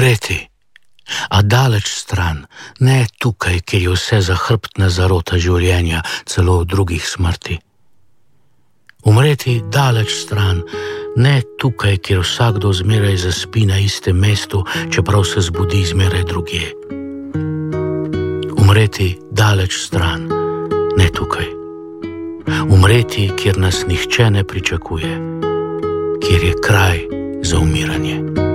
Umreti, a daleč stran, ne tukaj, kjer je vse zahrbtna zarota življenja, celo v drugih smrti. Umreti daleč stran, ne tukaj, kjer vsakdo zmeraj zaspi na istem mestu, čeprav se zbudi zmeraj drugje. Umreti daleč stran, ne tukaj. Umreti, kjer nas nihče ne pričakuje, kjer je kraj za umiranje.